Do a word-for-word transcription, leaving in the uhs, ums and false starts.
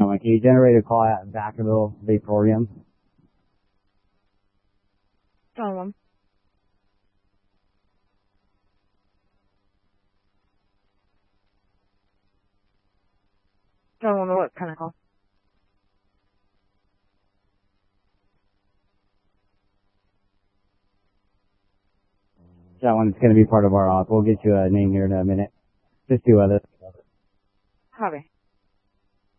one. Can you generate a call at Vacaville Vaporium? Tell them. Tell them what kind of call. That one's going to be part of our op. We'll get you a name here in a minute. Just two others. Copy.